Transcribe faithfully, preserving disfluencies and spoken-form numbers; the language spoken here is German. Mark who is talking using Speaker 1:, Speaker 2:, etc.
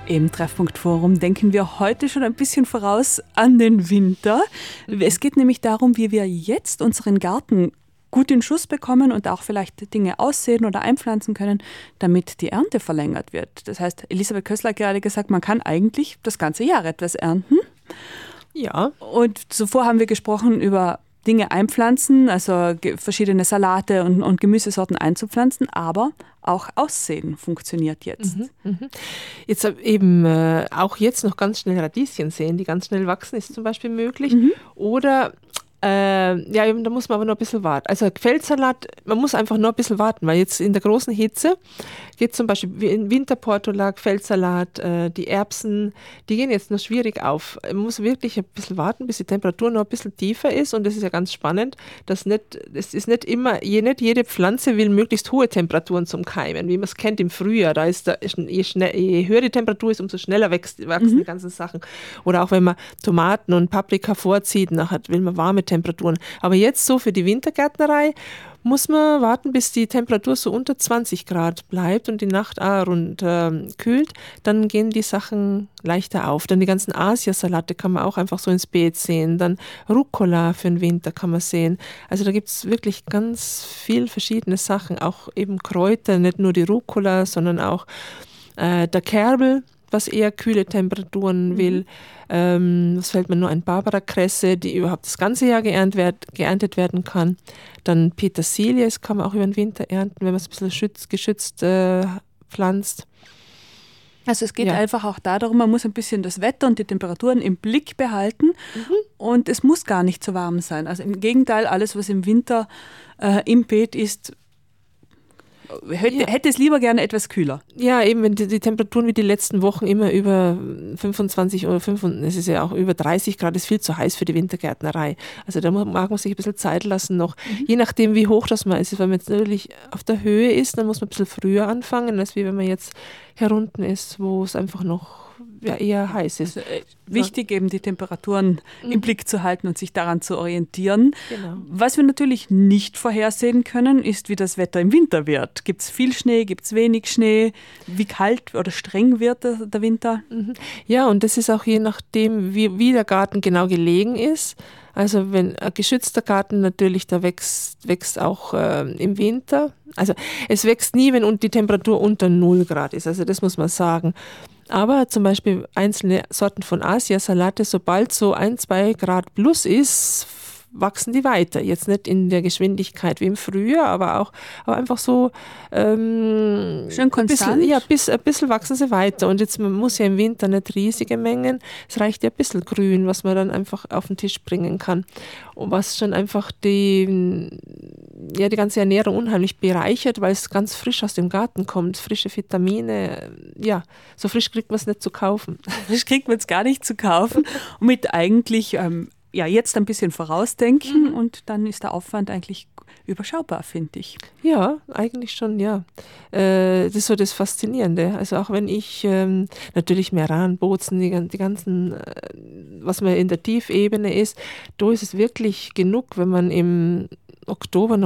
Speaker 1: Im Treffpunkt Forum denken wir heute schon ein bisschen voraus an den Winter. Es geht nämlich darum, wie wir jetzt unseren Garten gut in Schuss bekommen und auch vielleicht Dinge aussehen oder einpflanzen können, damit die Ernte verlängert wird. Das heißt, Elisabeth Kössler hat gerade gesagt, man kann eigentlich das ganze Jahr etwas ernten.
Speaker 2: Ja.
Speaker 1: Und zuvor haben wir gesprochen über Dinge einpflanzen, also verschiedene Salate und, und Gemüsesorten einzupflanzen, aber auch Aussehen funktioniert jetzt.
Speaker 2: Mhm, mhm. Jetzt eben äh, auch jetzt noch ganz schnell Radieschen sehen, die ganz schnell wachsen, ist zum Beispiel möglich. Mhm. Oder äh, ja, eben, da muss man aber noch ein bisschen warten. Also Feldsalat, man muss einfach noch ein bisschen warten, weil jetzt in der großen Hitze geht zum Beispiel in Winterportulak, Feldsalat, äh, die Erbsen, die gehen jetzt noch schwierig auf. Man muss wirklich ein bisschen warten, bis die Temperatur noch ein bisschen tiefer ist, und das ist ja ganz spannend, dass nicht, es ist nicht immer, je, nicht jede Pflanze will möglichst hohe Temperaturen zum Keimen, wie man es kennt im Frühjahr, da ist da, je, schnell, je höher die Temperatur ist, umso schneller wächst, wachsen mhm. die ganzen Sachen. Oder auch wenn man Tomaten und Paprika vorzieht, nachher will man warme Temperaturen. Aber jetzt so für die Wintergärtnerei muss man warten, bis die Temperatur so unter zwanzig Grad bleibt und die Nacht auch rund ähm, kühlt. Dann gehen die Sachen leichter auf. Dann die ganzen Asiasalate kann man auch einfach so ins Beet sehen. Dann Rucola für den Winter kann man sehen. Also da gibt es wirklich ganz viel verschiedene Sachen. Auch eben Kräuter, nicht nur die Rucola, sondern auch äh, der Kerbel, was eher kühle Temperaturen will. Mhm. Ähm, was fällt mir nur ein? Barbarakresse, die überhaupt das ganze Jahr geerntet, werd, geerntet werden kann. Dann Petersilie, das kann man auch über den Winter ernten, wenn man es ein bisschen schützt, geschützt äh, pflanzt.
Speaker 1: Also es geht ja. einfach auch darum, man muss ein bisschen das Wetter und die Temperaturen im Blick behalten mhm. und es muss gar nicht so warm sein. Also im Gegenteil, alles, was im Winter äh, im Beet ist, Hätte, ja. hätte es lieber gerne etwas kühler.
Speaker 2: Ja, eben, wenn die, die Temperaturen wie die letzten Wochen immer über fünfundzwanzig oder fünfundzwanzig, es ist ja auch über dreißig Grad, ist viel zu heiß für die Wintergärtnerei. Also da mag man sich ein bisschen Zeit lassen noch. Mhm. Je nachdem, wie hoch das mal ist. Wenn man jetzt natürlich auf der Höhe ist, dann muss man ein bisschen früher anfangen, als wie wenn man jetzt herunten ist, wo es einfach noch ja, eher heiß ist.
Speaker 1: Also, äh, wichtig eben die Temperaturen mhm. im Blick zu halten und sich daran zu orientieren.
Speaker 2: Genau.
Speaker 1: Was wir natürlich nicht vorhersehen können, ist, wie das Wetter im Winter wird. Gibt es viel Schnee, gibt es wenig Schnee? Wie kalt oder streng wird der, der Winter?
Speaker 2: Mhm. Ja, und das ist auch je nachdem, wie, wie der Garten genau gelegen ist. Also wenn ein geschützter Garten natürlich, da wächst, wächst auch äh, im Winter. Also es wächst nie, wenn die Temperatur unter null Grad ist. Also das muss man sagen. Aber zum Beispiel einzelne Sorten von Asiasalate, sobald so ein, zwei Grad plus ist, wachsen die weiter. Jetzt nicht in der Geschwindigkeit wie im Frühjahr, aber auch aber einfach so ähm,
Speaker 1: schön konstant.
Speaker 2: Ein bisschen, ja, bis, ein bisschen wachsen sie weiter. Und jetzt man muss ja im Winter nicht riesige Mengen. Es reicht ja ein bisschen Grün, was man dann einfach auf den Tisch bringen kann. Und was schon einfach die, ja, die ganze Ernährung unheimlich bereichert, weil es ganz frisch aus dem Garten kommt. Frische Vitamine. Ja, so frisch kriegt man es nicht zu kaufen.
Speaker 1: Frisch kriegt man es gar nicht zu kaufen. Und mit eigentlich ähm, ja, jetzt ein bisschen vorausdenken mhm. und dann ist der Aufwand eigentlich überschaubar, finde ich.
Speaker 2: Ja, eigentlich schon, ja. Äh, das ist so das Faszinierende. Also auch wenn ich ähm, natürlich Meran, Bozen, die, die ganzen, äh, was man in der Tiefebene ist, da ist es wirklich genug, wenn man im Oktober noch